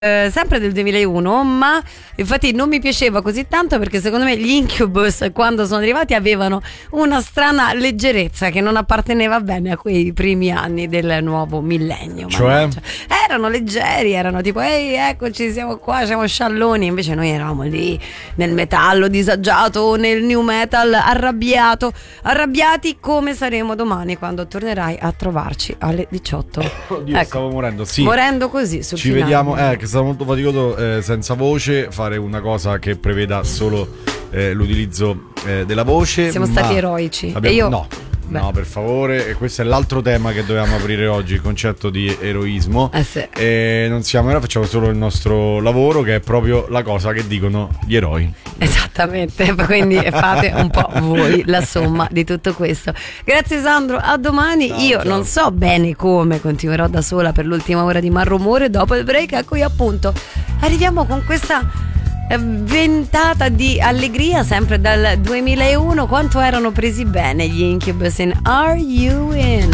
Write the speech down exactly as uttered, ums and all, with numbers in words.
Eh, sempre del duemilauno, ma infatti non mi piaceva così tanto perché secondo me gli Incubus quando sono arrivati avevano una strana leggerezza che non apparteneva bene a quei primi anni del nuovo millennio. Cioè? Erano leggeri, erano tipo ehi eccoci, siamo qua, siamo scialloni, invece noi eravamo lì nel metallo disagiato, nel new metal arrabbiato, arrabbiati come saremo domani quando tornerai a trovarci alle diciotto. Oddio, ecco, stavo morendo, sì. morendo così sul Ci finale. vediamo, eh, che stavo molto faticoso, eh, senza voce, fare una cosa che preveda solo eh, l'utilizzo eh, della voce. Siamo ma stati eroici. abbiamo- E io No, Beh. no, per favore, e questo è l'altro tema che dovevamo aprire oggi, il concetto di eroismo. Eh sì. E non siamo eroe, facciamo solo il nostro lavoro, che è proprio la cosa che dicono gli eroi. Esattamente, quindi fate un po' voi la somma di tutto questo. Grazie Sandro, a domani. Ciao, Io ciao. non so bene come continuerò da sola per l'ultima ora di Marrumore. Dopo il break a cui appunto arriviamo con questa eh, ventata di allegria sempre dal duemilauno. Quanto erano presi bene gli Incubus in Are You In?